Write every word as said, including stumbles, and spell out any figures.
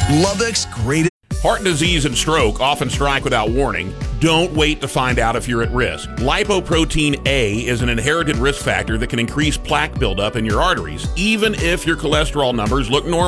Lubbock's greatest. Heart disease and stroke often strike without warning. Don't wait to find out if you're at risk. Lipoprotein A is an inherited risk factor that can increase plaque buildup in your arteries, even if your cholesterol numbers look normal.